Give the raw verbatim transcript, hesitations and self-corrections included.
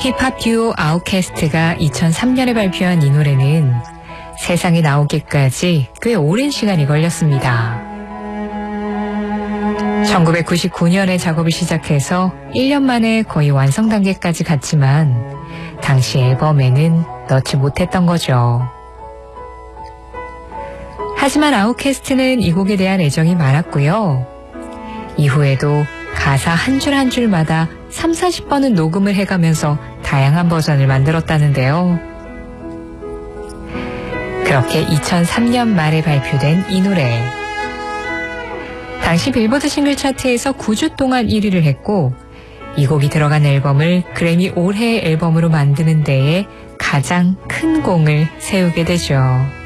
힙합 듀오 아웃캐스트가 이천삼 년에 발표한 이 노래는 세상에 나오기까지 꽤 오랜 시간이 걸렸습니다. 천구백구십구 년에 작업을 시작해서 일 년 만에 거의 완성 단계까지 갔지만 당시 앨범에는 넣지 못했던 거죠. 하지만 아웃캐스트는 이 곡에 대한 애정이 많았고요. 이후에도 가사 한 줄 한 줄마다 삼사십 번은 녹음을 해가면서 다양한 버전을 만들었다는데요. 그렇게 이천삼 년 말에 발표된 이 노래. 당시 빌보드 싱글 차트에서 구 주 동안 일 위를 했고 이 곡이 들어간 앨범을 그래미 올해의 앨범으로 만드는 데에 가장 큰 공을 세우게 되죠.